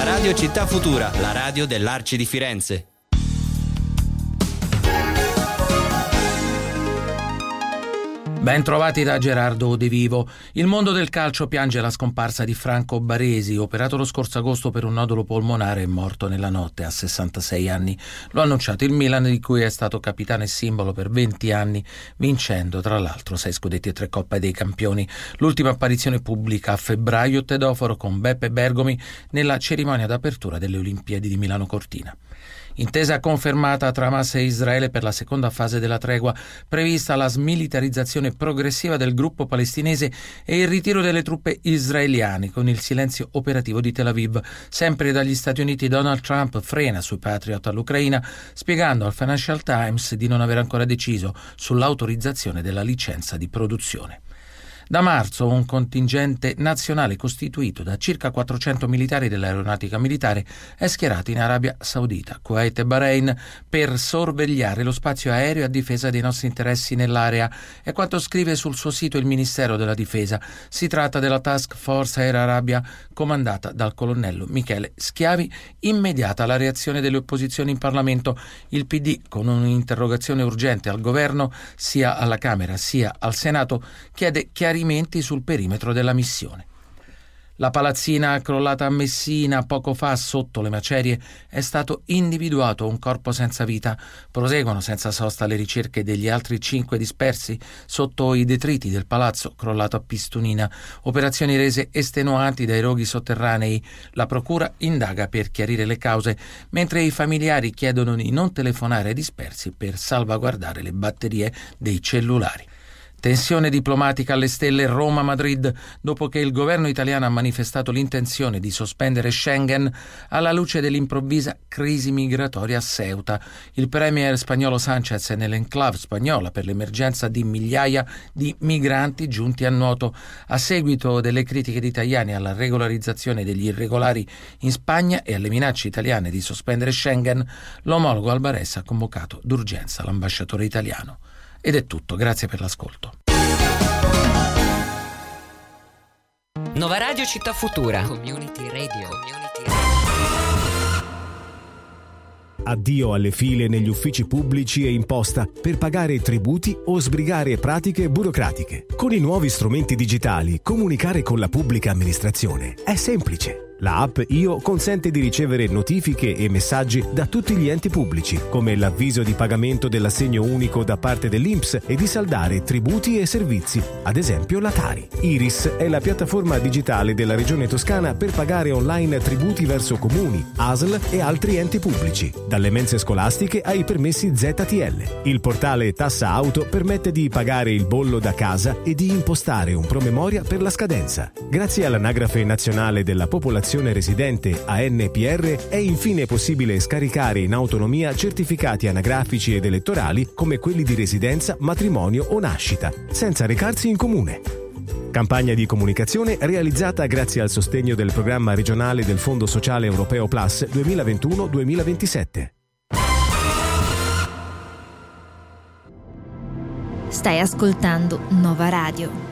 Radio Città Futura, la radio dell'Arci di Firenze. Ben trovati da Gerardo De Vivo. Il mondo del calcio piange la scomparsa di Franco Baresi, operato lo scorso agosto per un nodulo polmonare e morto nella notte a 66 anni. Lo ha annunciato il Milan, di cui è stato capitano e simbolo per 20 anni, vincendo tra l'altro 6 scudetti e 3 Coppe dei Campioni. L'ultima apparizione pubblica a febbraio Tedoforo con Beppe Bergomi nella cerimonia d'apertura delle Olimpiadi di Milano Cortina. Intesa confermata tra Hamas e Israele per la seconda fase della tregua, prevista la smilitarizzazione progressiva del gruppo palestinese e il ritiro delle truppe israeliane con il silenzio operativo di Tel Aviv. Sempre dagli Stati Uniti Donald Trump frena sui Patriot all'Ucraina, spiegando al Financial Times di non aver ancora deciso sull'autorizzazione della licenza di produzione. Da marzo un contingente nazionale costituito da circa 400 militari dell'aeronautica militare è schierato in Arabia Saudita, Kuwait e Bahrain per sorvegliare lo spazio aereo a difesa dei nostri interessi nell'area. È quanto scrive sul suo sito il Ministero della Difesa. Si tratta della Task Force Air Arabia comandata dal colonnello Michele Schiavi. Immediata la reazione delle opposizioni in Parlamento. Il PD, con un'interrogazione urgente al governo, sia alla Camera sia al Senato, chiede chiarimenti sul perimetro della missione. La palazzina crollata a Messina poco fa sotto le macerie è stato individuato un corpo senza vita. Proseguono senza sosta le ricerche degli altri 5 dispersi sotto i detriti del palazzo crollato a Pistunina. Operazioni rese estenuanti dai roghi sotterranei. La procura indaga per chiarire le cause, mentre i familiari chiedono di non telefonare ai dispersi per salvaguardare le batterie dei cellulari. Tensione diplomatica alle stelle Roma-Madrid dopo che il governo italiano ha manifestato l'intenzione di sospendere Schengen alla luce dell'improvvisa crisi migratoria a Ceuta. Il premier spagnolo Sánchez è nell'enclave spagnola per l'emergenza di migliaia di migranti giunti a nuoto. A seguito delle critiche di Tajani alla regolarizzazione degli irregolari in Spagna e alle minacce italiane di sospendere Schengen, l'omologo albanese ha convocato d'urgenza l'ambasciatore italiano. Ed è tutto, grazie per l'ascolto. Nova Radio Città Futura. Community Radio. Addio alle file negli uffici pubblici e imposta per pagare tributi o sbrigare pratiche burocratiche. Con i nuovi strumenti digitali, comunicare con la pubblica amministrazione è semplice. La app Io consente di ricevere notifiche e messaggi da tutti gli enti pubblici, come l'avviso di pagamento dell'assegno unico da parte dell'INPS e di saldare tributi e servizi, ad esempio la Tari. Iris è la piattaforma digitale della Regione Toscana per pagare online tributi verso comuni, ASL e altri enti pubblici, dalle mense scolastiche ai permessi ZTL. Il portale Tassa Auto permette di pagare il bollo da casa e di impostare un promemoria per la scadenza. Grazie all'Anagrafe Nazionale della Popolazione residente ANPR è infine possibile scaricare in autonomia certificati anagrafici ed elettorali come quelli di residenza, matrimonio o nascita, senza recarsi in comune. Campagna di comunicazione realizzata grazie al sostegno del programma regionale del Fondo Sociale Europeo Plus 2021-2027. Stai ascoltando Nova Radio.